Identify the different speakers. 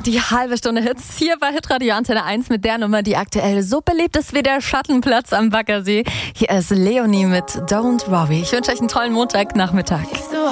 Speaker 1: Die halbe Stunde Hits hier bei Hitradio Antenne 1 mit der Nummer, die aktuell so beliebt ist wie der Schattenplatz am Baggersee. Hier ist Leonie mit Don't Worry. Ich wünsche euch einen tollen Montagnachmittag.